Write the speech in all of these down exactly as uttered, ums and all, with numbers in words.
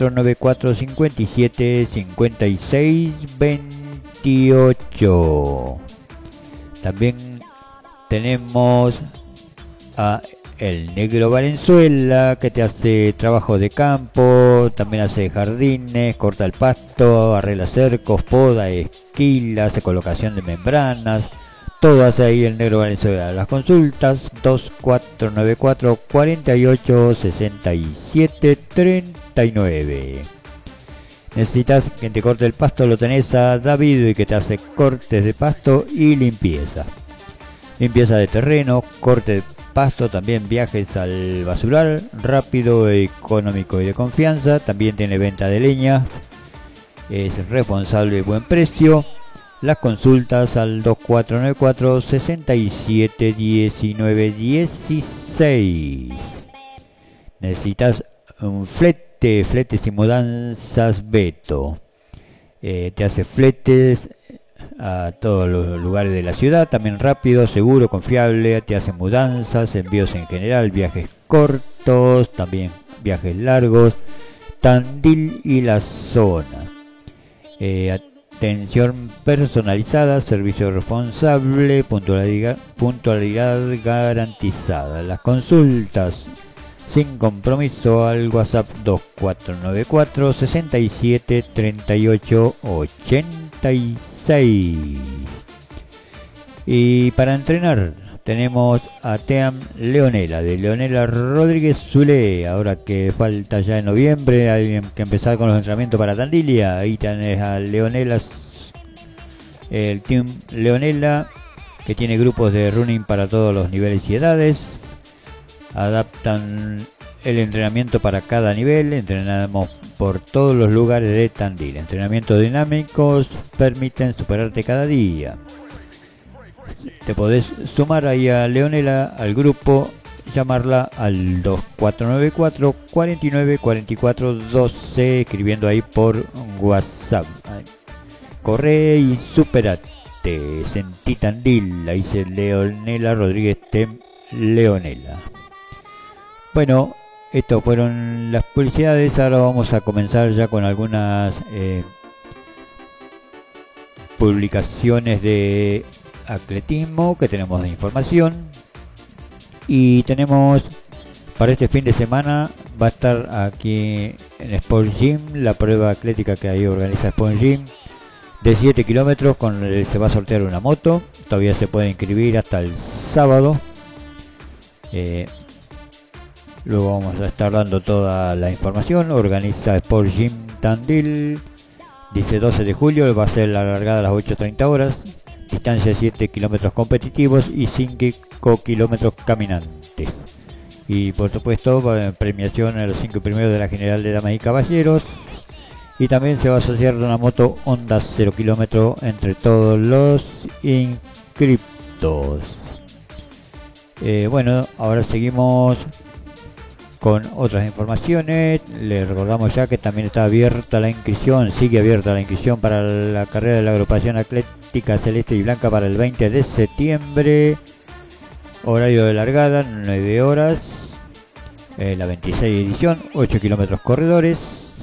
cuatro nueve cuatro, cinco siete, cinco seis dos ocho. También tenemos a el Negro Valenzuela, que te hace trabajo de campo, también hace jardines, corta el pasto, arregla cercos, poda, esquila, hace colocación de membranas. Todo hace ahí el Negro Valenzuela. Las consultas dos cuatro nueve cuatro, cuatro ocho, seis siete tres nueve. Necesitas quien te corte el pasto, lo tenés a David, que te hace cortes de pasto y limpieza. Limpieza de terreno, corte de pasto, también viajes al basural, rápido, económico y de confianza. También tiene venta de leña, es responsable y buen precio. Las consultas al dos cuatro nueve cuatro, seis siete uno nueve uno seis. Necesitas un flete, fletes y mudanzas Beto. Eh, te hace fletes a todos los lugares de la ciudad, también rápido, seguro, confiable. Te hace mudanzas, envíos en general, viajes cortos, también viajes largos, Tandil y la zona. Eh, Atención personalizada, servicio responsable, puntualidad, puntualidad garantizada. Las consultas sin compromiso al WhatsApp dos cuatro nueve cuatro, seis siete tres ocho, ocho seis. Y para entrenar tenemos a Team Leonela, de Leonela Rodríguez Zule. Ahora que falta ya en noviembre, hay que empezar con los entrenamientos para Tandilia. Ahí tenés a Leonela, el Team Leonela, que tiene grupos de running para todos los niveles y edades. Adaptan el entrenamiento para cada nivel. Entrenamos por todos los lugares de Tandil. Entrenamientos dinámicos permiten superarte cada día. Te podés sumar ahí a Leonela, al grupo, llamarla al dos cuatro nueve cuatro, cuatro nueve cuatro cuatro uno dos, escribiendo ahí por WhatsApp. Corre y superate. Sentí Tandil, ahí dice Leonela Rodríguez Tem Leonela. Bueno, estas fueron las publicidades. Ahora vamos a comenzar ya con algunas eh, publicaciones de atletismo que tenemos de información. Y tenemos para este fin de semana, va a estar aquí en Sport Gym la prueba atlética que ahí organiza Sport Gym de siete kilómetros, con se va a sortear una moto. Todavía se puede inscribir hasta el sábado. eh, luego vamos a estar dando toda la información. Organiza Sport Gym Tandil, dice doce de julio, va a ser la largada a las ocho treinta horas. Distancia siete kilómetros competitivos y cinco kilómetros caminantes. Y por supuesto, premiación a los cinco primeros de la general de damas y caballeros. Y también se va a asociar una moto Honda cero kilómetro entre todos los inscriptos. Eh, bueno, ahora seguimos con otras informaciones. Les recordamos ya que también está abierta la inscripción, sigue abierta la inscripción para la carrera de la agrupación atlética celeste y blanca para el veinte de septiembre. Horario de largada nueve horas, eh, la veintiséis edición, ocho kilómetros corredores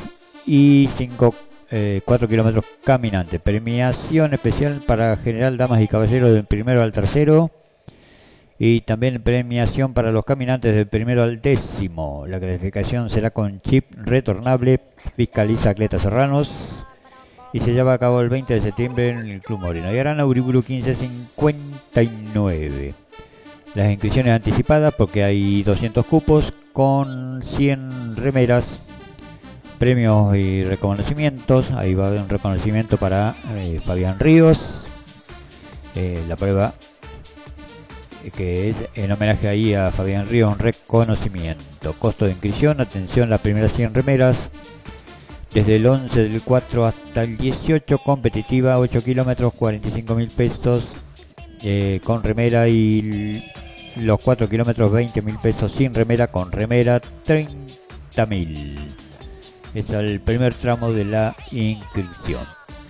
y cinco, eh, cuatro kilómetros caminantes. Premiación especial para general, damas y caballeros del primero al tercero. Y también premiación para los caminantes del primero al décimo. La clasificación será con chip retornable, fiscaliza Atleta Serranos, y se lleva a cabo el veinte de septiembre en el Club Moreno y Arana, Uriburu quince cincuenta y nueve. Las inscripciones anticipadas, porque hay doscientos cupos, con cien remeras, premios y reconocimientos. Ahí va a haber un reconocimiento para eh, Fabián Ríos. Eh, la prueba que es en homenaje ahí a Fabián Ríos, un reconocimiento. Costo de inscripción, atención, las primeras cien remeras desde el once del cuatro hasta el dieciocho, competitiva, ocho kilómetros, cuarenta y cinco mil pesos eh, con remera, y los cuatro kilómetros, veinte mil pesos sin remera, con remera treinta mil. Es el primer tramo de la inscripción.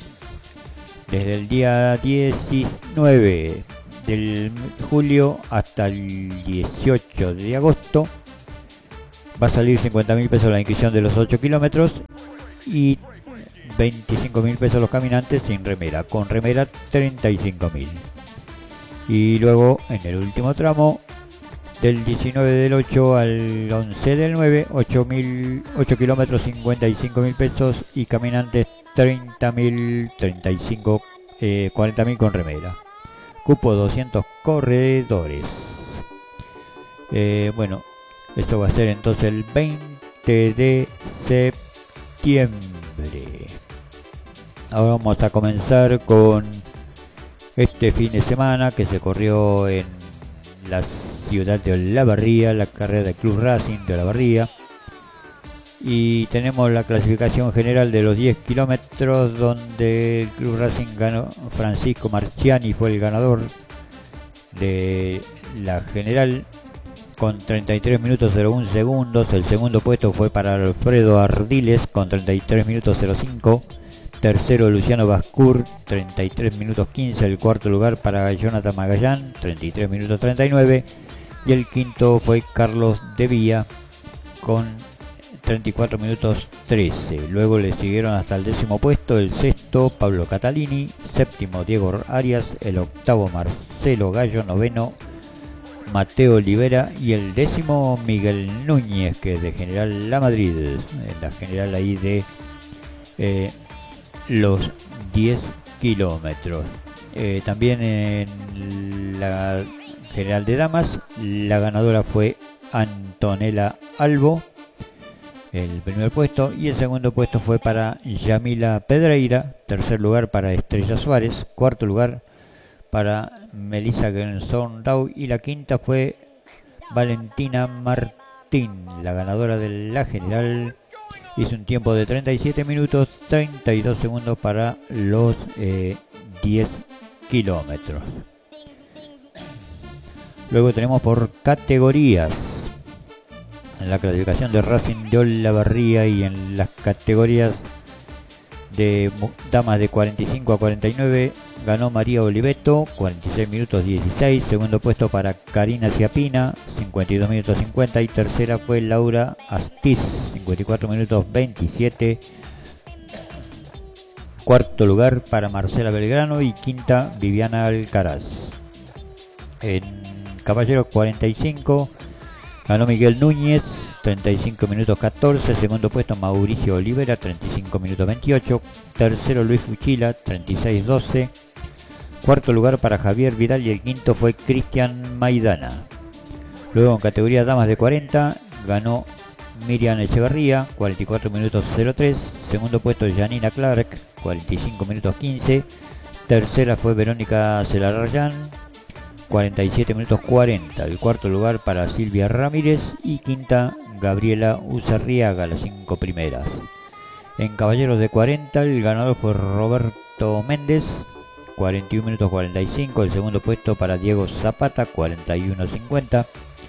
Desde el día diecinueve del julio hasta el dieciocho de agosto va a salir cincuenta mil pesos la inscripción de los ocho kilómetros, y veinticinco mil pesos los caminantes sin remera. Con remera treinta y cinco mil. Y luego en el último tramo, del diecinueve del ocho al once del nueve, ocho kilómetros, cincuenta y cinco mil pesos, y caminantes treinta mil, treinta y cinco, eh, cuarenta mil con remera. Cupo doscientos corredores. Eh, bueno, esto va a ser entonces el veinte de septiembre. Ahora vamos a comenzar con este fin de semana que se corrió en la ciudad de Olavarría, la carrera del Club Racing de Olavarría. Y tenemos la clasificación general de los diez kilómetros, donde el Club Racing ganó. Francisco Marchiani fue el ganador de la general con treinta y tres minutos cero uno segundos. El segundo puesto fue para Alfredo Ardiles con treinta y tres minutos cero cinco. Tercero Luciano Bascur, treinta y tres minutos quince. El cuarto lugar para Jonathan Magallán, treinta y tres minutos treinta y nueve. Y el quinto fue Carlos De Vía con treinta y cuatro minutos trece. Luego le siguieron hasta el décimo puesto el sexto Pablo Catalini, séptimo Diego Arias, el octavo Marcelo Gallo, noveno Mateo Olivera y el décimo Miguel Núñez, que es de General La Madrid, en la general ahí de eh, los diez kilómetros. Eh, también en la general de damas, la ganadora fue Antonella Albo, el primer puesto, y el segundo puesto fue para Yamila Pedreira, tercer lugar para Estrella Suárez, cuarto lugar para Melissa Gensonrau y la quinta fue Valentina Martín, la ganadora de la general. Hizo un tiempo de treinta y siete minutos treinta y dos segundos para los eh, diez kilómetros. Luego tenemos por categorías. En la clasificación de Racing de Olavarría y en las categorías de damas de cuarenta y cinco a cuarenta y nueve ganó María Oliveto, cuarenta y seis minutos dieciséis. Segundo puesto para Karina Ciapina, cincuenta y dos minutos cincuenta. Y tercera fue Laura Astiz, cincuenta y cuatro minutos veintisiete. Cuarto lugar para Marcela Belgrano y quinta Viviana Alcaraz. En caballeros cuarenta y cinco ganó Miguel Núñez, treinta y cinco minutos catorce. Segundo puesto Mauricio Olivera, treinta y cinco minutos veintiocho. Tercero Luis Fuchila, treinta y seis doce. Cuarto lugar para Javier Vidal y el quinto fue Cristian Maidana. Luego en categoría damas de cuarenta ganó Miriam Echeverría, cuarenta y cuatro minutos cero tres. Segundo puesto Janina Clark, cuarenta y cinco minutos quince. Tercera fue Verónica Celarayán, cuarenta y siete minutos cuarenta. El cuarto lugar para Silvia Ramírez y quinta Gabriela Uzarriaga, las cinco primeras. En caballeros de cuarenta el ganador fue Roberto Méndez, cuarenta y uno minutos cuarenta y cinco. El segundo puesto para Diego Zapata, cuarenta y uno cincuenta.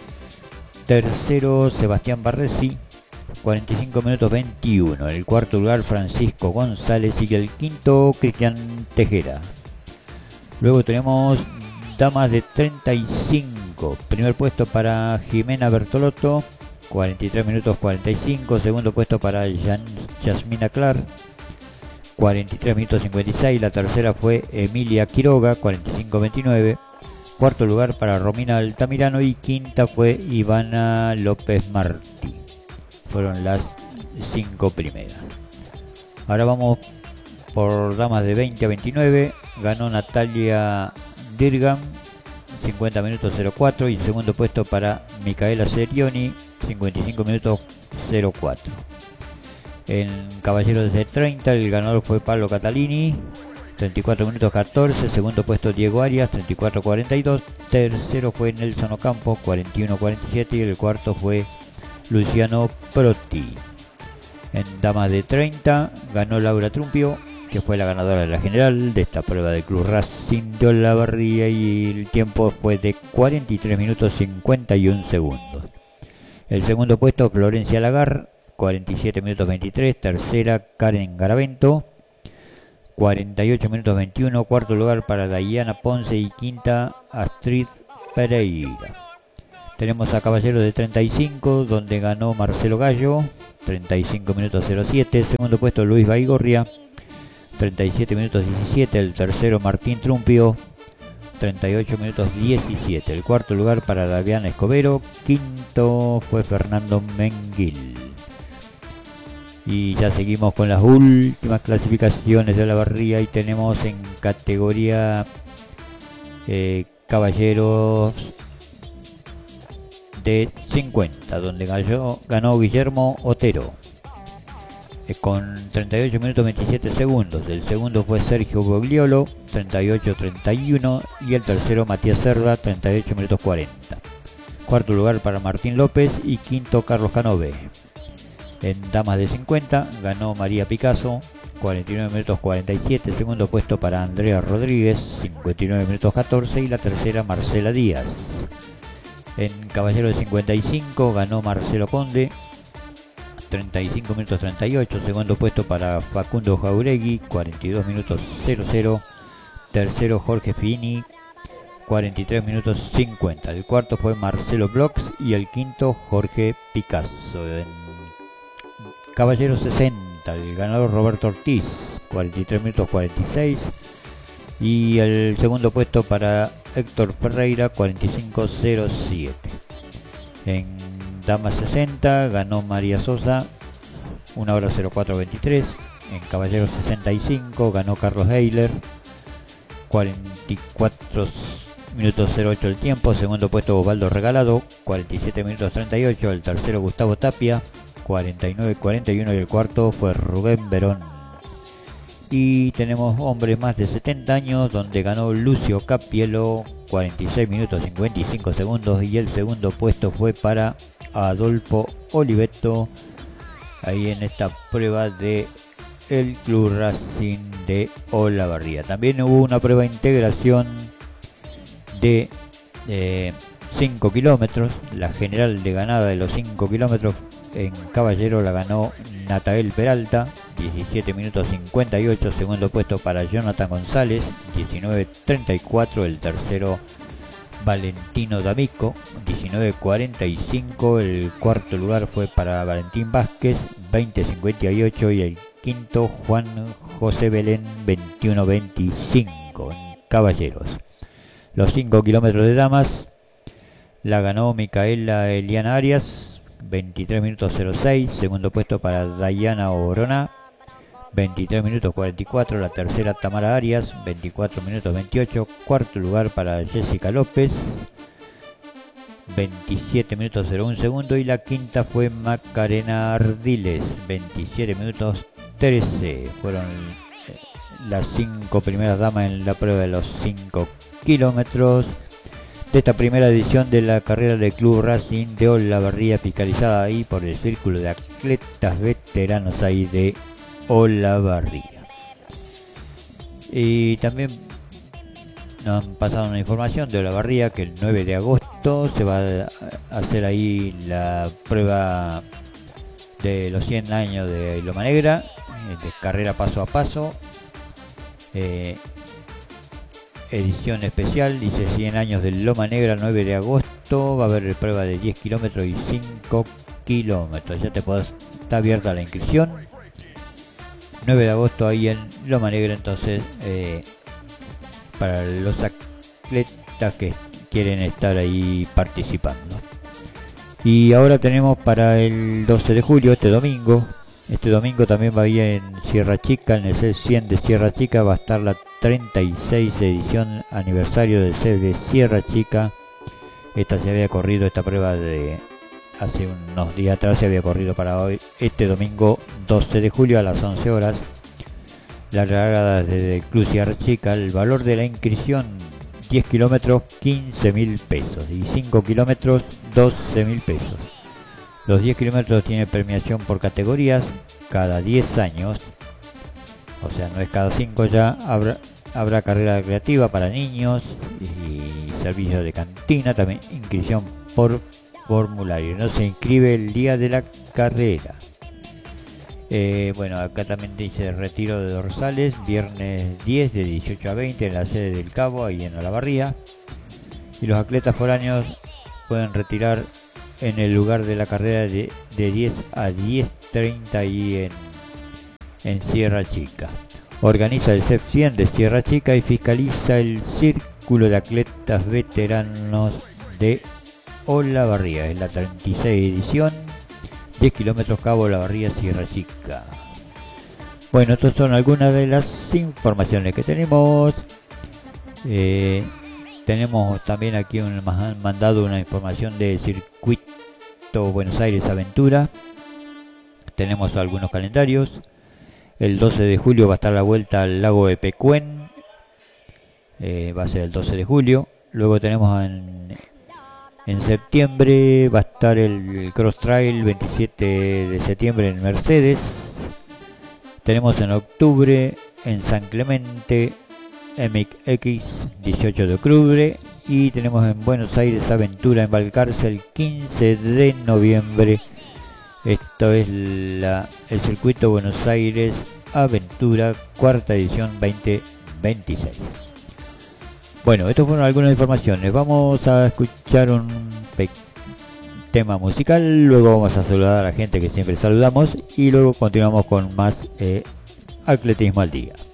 Tercero Sebastián Barresi, cuarenta y cinco minutos veintiuno. El cuarto lugar Francisco González y el quinto Cristian Tejera. Luego tenemos damas de treinta y cinco. Primer puesto para Jimena Bertolotto, cuarenta y tres minutos cuarenta y cinco. Segundo puesto para Jan, Yasmina Clark, cuarenta y tres minutos cincuenta y seis. La tercera fue Emilia Quiroga, cuarenta y cinco veintinueve. Cuarto lugar para Romina Altamirano y quinta fue Ivana López Martí. Fueron las cinco primeras. Ahora vamos por damas de veinte a veintinueve. Ganó Natalia Dirgam, cincuenta minutos cero cuatro. Y segundo puesto para Micaela Serioni, cincuenta y cinco minutos cero cuatro. En caballeros de treinta el ganador fue Pablo Catalini, treinta y cuatro minutos catorce. Segundo puesto Diego Arias, treinta y cuatro cuarenta y dos. Tercero fue Nelson Ocampo, cuarenta y uno cuarenta y siete. Y el cuarto fue Luciano Protti. En damas de treinta ganó Laura Trumpio, que fue la ganadora de la general de esta prueba del Club Racing de Olavarría, y el tiempo fue de cuarenta y tres minutos cincuenta y uno segundos. El segundo puesto Florencia Lagar, cuarenta y siete minutos veintitrés. Tercera Karen Garavento, cuarenta y ocho minutos veintiuno. Cuarto lugar para Dayana Ponce y quinta Astrid Pereira. Tenemos a Caballero de treinta y cinco, donde ganó Marcelo Gallo, treinta y cinco minutos cero siete. Segundo puesto Luis Baigorria, treinta y siete minutos diecisiete. El tercero Martín Trumpio, treinta y ocho minutos diecisiete. El cuarto lugar para Davián Escobero. Quinto fue Fernando Menguil. Y ya seguimos con las últimas clasificaciones de Olavarría y tenemos en categoría eh, caballeros de cincuenta, donde ganó, ganó Guillermo Otero eh, con treinta y ocho minutos veintisiete segundos. El segundo fue Sergio Bogliolo, treinta y ocho treinta y uno, y el tercero Matías Cerda, treinta y ocho minutos cuarenta. Cuarto lugar para Martín López y quinto Carlos Canove. En damas de cincuenta ganó María Picasso, cuarenta y nueve minutos cuarenta y siete. Segundo puesto para Andrea Rodríguez, cincuenta y nueve minutos catorce, y la tercera Marcela Díaz. En caballero de cincuenta y cinco ganó Marcelo Conde, treinta y cinco minutos treinta y ocho. Segundo puesto para Facundo Jauregui, cuarenta y dos minutos cero cero. Tercero Jorge Fini, cuarenta y tres minutos cincuenta. El cuarto fue Marcelo Blox y el quinto Jorge Picasso. En caballero sesenta, el ganador Roberto Ortiz, cuarenta y tres minutos cuarenta y seis. Y el segundo puesto para Héctor Ferreira, cuarenta y cinco cero siete. En damas sesenta ganó María Sosa, una hora cero cuatro veintitrés. En caballeros sesenta y cinco ganó Carlos Heiler, cuarenta y cuatro minutos cero ocho el tiempo. Segundo puesto Osvaldo Regalado, cuarenta y siete minutos treinta y ocho. El tercero Gustavo Tapia, cuarenta y nueve cuarenta y uno. Y el cuarto fue Rubén Verón. Y tenemos hombres más de setenta años, donde ganó Lucio Capielo, cuarenta y seis minutos cincuenta y cinco segundos. Y el segundo puesto fue para Adolfo Oliveto, ahí en esta prueba de el Club Racing de Olavarría. También hubo una prueba de integración de eh, cinco kilómetros. La general de ganada de los cinco kilómetros en caballero la ganó Natael Peralta, diecisiete minutos cincuenta y ocho. Segundo puesto para Jonathan González, diecinueve treinta y cuatro. El tercero Valentino D'Amico, diecinueve cuarenta y cinco. El cuarto lugar fue para Valentín Vázquez, veinte cincuenta y ocho. Y el quinto Juan José Belén, veintiuno veinticinco. En caballeros, los cinco kilómetros de damas la ganó Micaela Eliana Arias, veintitrés minutos cero seis. Segundo puesto para Dayana Orona, veintitrés minutos cuarenta y cuatro. La tercera Tamara Arias, veinticuatro minutos veintiocho. Cuarto lugar para Jessica López, veintisiete minutos cero uno segundo. Y la quinta fue Macarena Ardiles, veintisiete minutos trece. Fueron las cinco primeras damas en la prueba de los cinco kilómetros de esta primera edición de la carrera del Club Racing de Olavarría, fiscalizada ahí por el Círculo de Atletas Veteranos ahí de Olavarría. Y también nos han pasado una información de Olavarría que el nueve de agosto se va a hacer ahí la prueba de los cien años de Loma Negra, de carrera paso a paso. Eh, edición especial, dice cien años de Loma Negra, nueve de agosto. Va a haber prueba de diez kilómetros y cinco kilómetros. Ya te podés, está abierta la inscripción. nueve de agosto ahí en Loma Negra, entonces eh, para los atletas que quieren estar ahí participando. Y ahora tenemos para el doce de julio, este domingo. Este domingo también va a ir en Sierra Chica, en el C cien de Sierra Chica, va a estar la treinta y seis edición aniversario del C de Sierra Chica. Esta se había corrido, esta prueba de hace unos días atrás se había corrido para hoy, este domingo doce de julio a las once horas. La largada desde el Club Sierra Chica, el valor de la inscripción diez kilómetros, quince mil pesos, y cinco kilómetros, doce mil pesos. Los diez kilómetros tiene premiación por categorías cada diez años, o sea, no es cada cinco ya. Habrá, habrá carrera recreativa para niños y servicio de cantina, también inscripción por formulario. No se inscribe el día de la carrera. Eh, bueno, acá también dice retiro de dorsales, viernes diez de dieciocho a veinte en la sede del Cabo, ahí en Olavarría. Y los atletas foráneos pueden retirar en el lugar de la carrera de, de diez a diez treinta y en, en Sierra Chica. Organiza el C E F cien de Sierra Chica y fiscaliza el Círculo de Atletas Veteranos de Olavarría. Es la treinta y seis edición, diez kilómetros Cabo Olavarría, Sierra Chica. Bueno, estas son algunas de las informaciones que tenemos. Eh, tenemos también aquí un, nos han mandado una información de Circuito Buenos Aires Aventura. Tenemos algunos calendarios. El doce de julio va a estar la vuelta al lago de Pecuén. Eh, va a ser el doce de julio. Luego tenemos en, en septiembre va a estar el Cross Trail veintisiete de septiembre en Mercedes. Tenemos en octubre en San Clemente M X dieciocho de octubre. Y tenemos en Buenos Aires Aventura en Balcarce el quince de noviembre. Esto es la, el Circuito Buenos Aires Aventura, cuarta edición veinte veintiséis. Bueno, estas fueron algunas informaciones. Vamos a escuchar un tema musical, luego vamos a saludar a la gente que siempre saludamos y luego continuamos con más eh, atletismo al día.